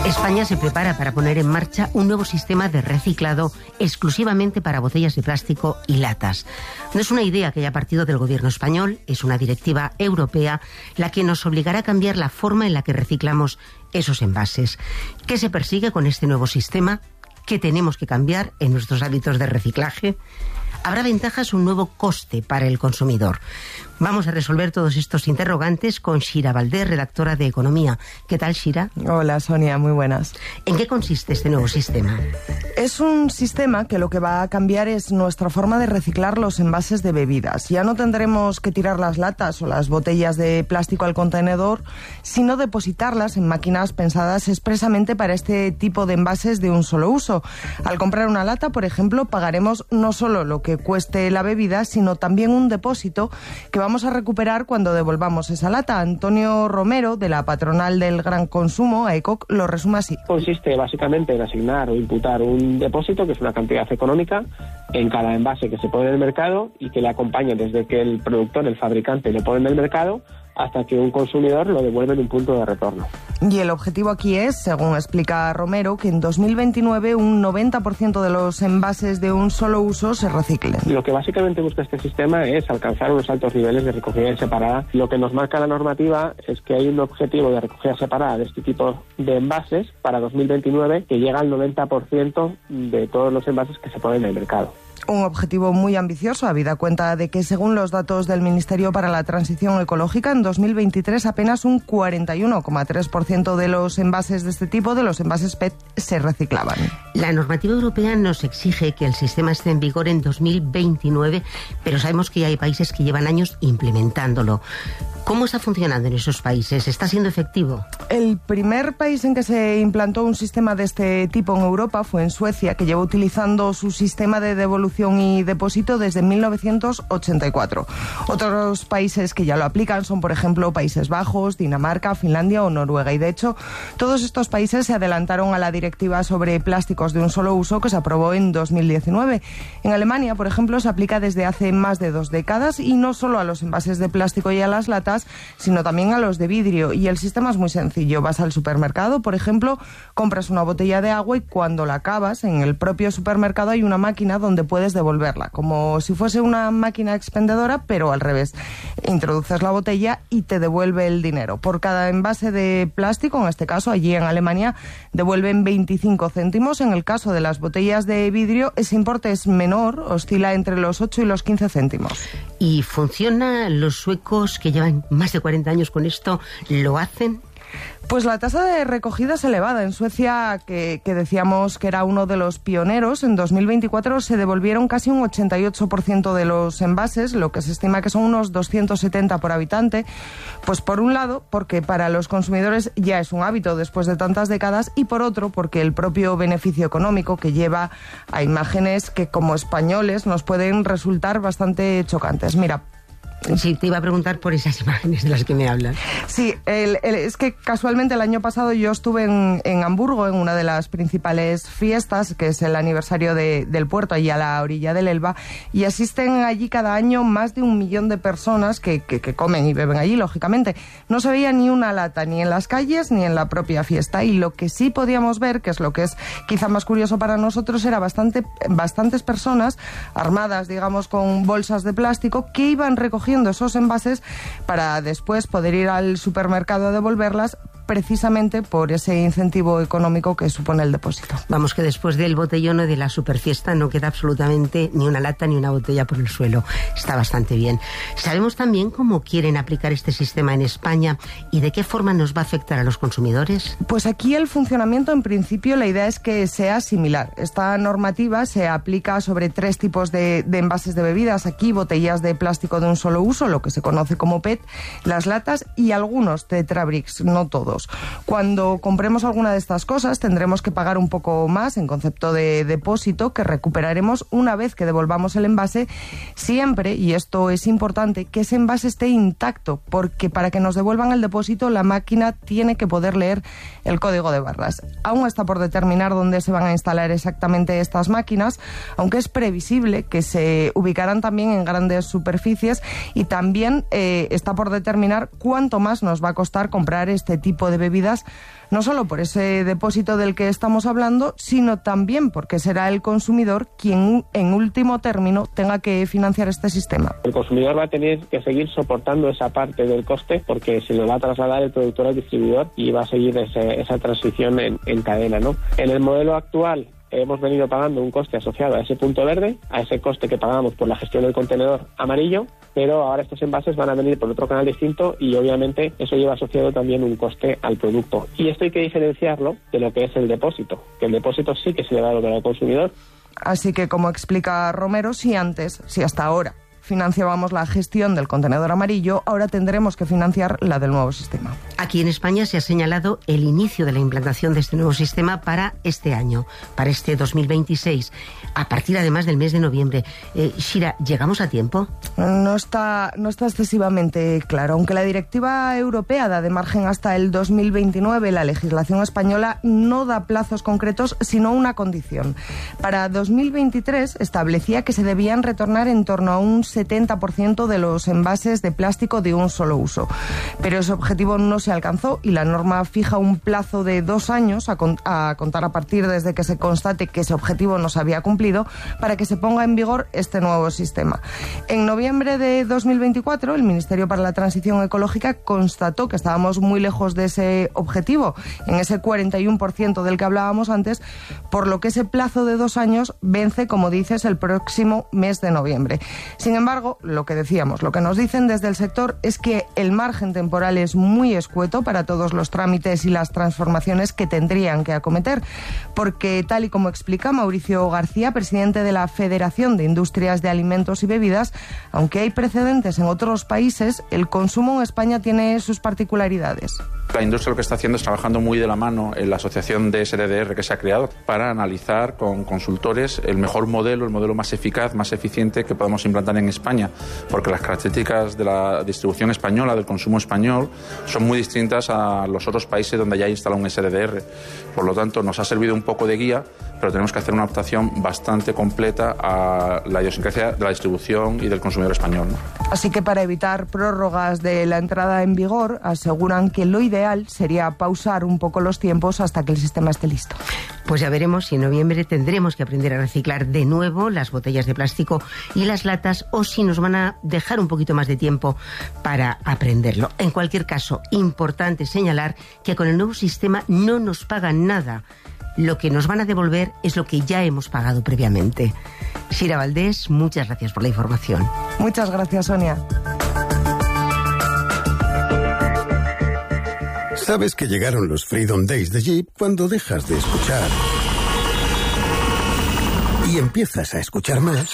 España se prepara para poner en marcha un nuevo sistema de reciclado exclusivamente para botellas de plástico y latas. No es una idea que haya partido del gobierno español, es una directiva europea la que nos obligará a cambiar la forma en la que reciclamos esos envases. ¿Qué se persigue con este nuevo sistema? ¿Qué tenemos que cambiar en nuestros hábitos de reciclaje? ¿Habrá ventajas o un nuevo coste para el consumidor? Vamos a resolver todos estos interrogantes con Shira Valdés, redactora de Economía. ¿Qué tal, Shira? Hola, Sonia, muy buenas. ¿En qué consiste este nuevo sistema? Es un sistema que lo que va a cambiar es nuestra forma de reciclar los envases de bebidas. Ya no tendremos que tirar las latas o las botellas de plástico al contenedor, sino depositarlas en máquinas pensadas expresamente para este tipo de envases de un solo uso. Al comprar una lata, por ejemplo, pagaremos no solo lo que cueste la bebida, sino también un depósito que vamos a recuperar cuando devolvamos esa lata. Antonio Romero, de la patronal del gran consumo, AECOC, lo resume así. Consiste básicamente en asignar o imputar un depósito, que es una cantidad económica, en cada envase que se pone en el mercado y que le acompaña desde que el productor, el fabricante, lo pone en el mercado hasta que un consumidor lo devuelve en un punto de retorno. Y el objetivo aquí es, según explica Romero, que en 2029 un 90% de los envases de un solo uso se reciclen. Lo que básicamente busca este sistema es alcanzar unos altos niveles de recogida separada. Lo que nos marca la normativa es que hay un objetivo de recogida separada de este tipo de envases para 2029 que llega al 90% de todos los envases que se ponen en el mercado. Un objetivo muy ambicioso, habida cuenta de que, según los datos del Ministerio para la Transición Ecológica, en 2023 apenas un 41,3% de los envases de este tipo, de los envases PET, se reciclaban. La normativa europea nos exige que el sistema esté en vigor en 2029, pero sabemos que ya hay países que llevan años implementándolo. ¿Cómo está funcionando en esos países? ¿Está siendo efectivo? El primer país en que se implantó un sistema de este tipo en Europa fue en Suecia, que lleva utilizando su sistema de devolución y depósito desde 1984. Otros países que ya lo aplican son, por ejemplo, Países Bajos, Dinamarca, Finlandia o Noruega. Y, de hecho, todos estos países se adelantaron a la directiva sobre plásticos de un solo uso que se aprobó en 2019. En Alemania, por ejemplo, se aplica desde hace más de 2 décadas y no solo a los envases de plástico y a las latas, sino también a los de vidrio. Y el sistema es muy sencillo. Vas al supermercado, por ejemplo, compras una botella de agua y cuando la acabas, en el propio supermercado hay una máquina donde puedes devolverla, como si fuese una máquina expendedora, pero al revés. Introduces la botella y te devuelve el dinero. Por cada envase de plástico, en este caso, allí en Alemania, devuelven 25 céntimos. En el caso de las botellas de vidrio, ese importe es menor, oscila entre los 8 y los 15 céntimos. ¿Y funciona? ¿Los suecos, que llevan más de 40 años con esto, lo hacen? Pues la tasa de recogida es elevada. En Suecia, que decíamos que era uno de los pioneros, en 2024 se devolvieron casi un 88% de los envases, lo que se estima que son unos 270 por habitante. Pues por un lado, porque para los consumidores ya es un hábito después de tantas décadas, y por otro, porque el propio beneficio económico que lleva a imágenes que como españoles nos pueden resultar bastante chocantes. Mira, sí, te iba a preguntar por esas imágenes de las que me hablan. Sí, es que casualmente el año pasado yo estuve en Hamburgo, en una de las principales fiestas, que es el aniversario del puerto, allí a la orilla del Elba, y asisten allí cada año más de 1 millón de personas que comen y beben allí, lógicamente. No se veía ni una lata, ni en las calles, ni en la propia fiesta, y lo que sí podíamos ver, que es lo que es quizá más curioso para nosotros, era bastantes personas armadas, digamos, con bolsas de plástico, que iban recogiendo esos envases para después poder ir al supermercado a devolverlas, precisamente por ese incentivo económico que supone el depósito. Vamos, que después del botellón o de la superfiesta no queda absolutamente ni una lata ni una botella por el suelo. Está bastante bien. ¿Sabemos también cómo quieren aplicar este sistema en España y de qué forma nos va a afectar a los consumidores? Pues aquí el funcionamiento, en principio, la idea es que sea similar. Esta normativa se aplica sobre 3 tipos de envases de bebidas. Aquí, botellas de plástico de un solo uso, lo que se conoce como PET, las latas y algunos Tetra Briks, no todos. Cuando compremos alguna de estas cosas tendremos que pagar un poco más en concepto de depósito, que recuperaremos una vez que devolvamos el envase, siempre, y esto es importante, que ese envase esté intacto, porque para que nos devuelvan el depósito la máquina tiene que poder leer el código de barras. Aún está por determinar dónde se van a instalar exactamente estas máquinas, aunque es previsible que se ubicarán también en grandes superficies, y también está por determinar cuánto más nos va a costar comprar este tipo de bebidas, no solo por ese depósito del que estamos hablando, sino también porque será el consumidor quien, en último término, tenga que financiar este sistema. El consumidor va a tener que seguir soportando esa parte del coste porque se lo va a trasladar el productor al distribuidor y va a seguir esa transición en cadena, ¿no? En el modelo actual hemos venido pagando un coste asociado a ese punto verde, a ese coste que pagamos por la gestión del contenedor amarillo, pero ahora estos envases van a venir por otro canal distinto y obviamente eso lleva asociado también un coste al producto. Y esto hay que diferenciarlo de lo que es el depósito, que el depósito sí que se le va a devolver al consumidor. Así que, como explica Romero, si hasta ahora financiábamos la gestión del contenedor amarillo, ahora tendremos que financiar la del nuevo sistema. Aquí en España se ha señalado el inicio de la implantación de este nuevo sistema para este año, para este 2026, a partir además del mes de noviembre. Shira, ¿llegamos a tiempo? No está excesivamente claro. Aunque la directiva europea da de margen hasta el 2029, la legislación española no da plazos concretos, sino una condición. Para 2023 establecía que se debían retornar en torno a un 70% de los envases de plástico de un solo uso. Pero ese objetivo no se alcanzó y la norma fija un plazo de 2 años a contar a partir desde que se constate que ese objetivo no se había cumplido para que se ponga en vigor este nuevo sistema. En noviembre de 2024, el Ministerio para la Transición Ecológica constató que estábamos muy lejos de ese objetivo, en ese 41% del que hablábamos antes, por lo que ese plazo de 2 años vence, como dices, el próximo mes de noviembre. Sin embargo, lo que decíamos, lo que nos dicen desde el sector es que el margen temporal es muy escueto para todos los trámites y las transformaciones que tendrían que acometer, porque tal y como explica Mauricio García, presidente de la Federación de Industrias de Alimentos y Bebidas, aunque hay precedentes en otros países, el consumo en España tiene sus particularidades. La industria lo que está haciendo es trabajando muy de la mano en la asociación de SDDR que se ha creado para analizar con consultores el mejor modelo, el modelo más eficaz, más eficiente que podemos implantar en España, porque las características de la distribución española, del consumo español, son muy distintas a los otros países donde ya hay instalado un SDDR. Por lo tanto, nos ha servido un poco de guía, pero tenemos que hacer una adaptación bastante completa a la idiosincrasia de la distribución y del consumidor español, ¿no? Así que para evitar prórrogas de la entrada en vigor, aseguran que lo ideal sería pausar un poco los tiempos hasta que el sistema esté listo. Pues ya veremos si en noviembre tendremos que aprender a reciclar de nuevo las botellas de plástico y las latas, o si nos van a dejar un poquito más de tiempo para aprenderlo. En cualquier caso, importante señalar que con el nuevo sistema no nos pagan nada. Lo que nos van a devolver es lo que ya hemos pagado previamente. Shira Valdés, muchas gracias por la información. Muchas gracias, Sonia. Sabes que llegaron los Freedom Days de Jeep cuando dejas de escuchar y empiezas a escuchar más.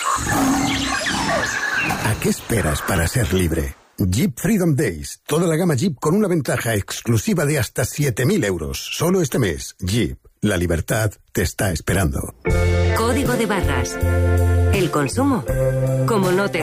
¿A qué esperas para ser libre? Jeep Freedom Days. Toda la gama Jeep con una ventaja exclusiva de hasta 7.000 euros. Solo este mes. Jeep. La libertad te está esperando. Código de barras. El consumo, como no te